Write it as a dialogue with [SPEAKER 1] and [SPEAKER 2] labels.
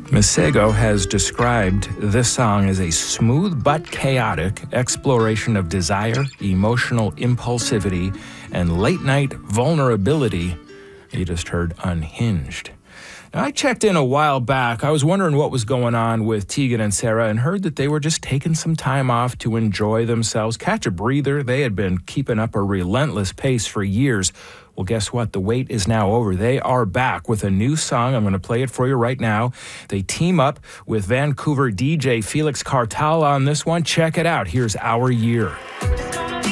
[SPEAKER 1] Masego has described this song as a smooth but chaotic exploration of desire, emotional impulsivity, and late-night vulnerability. You just heard Unhinged. Now, I checked in a while back. I was wondering what was going on with Tegan and Sara and heard that they were just taking some time off to enjoy themselves, catch a breather. They had been keeping up a relentless pace for years. Well, guess what? The wait is now over. They are back with a new song. I'm going to play it for you right now. They team up with Vancouver DJ Felix Cartal on this one. Check it out. Here's Our Year.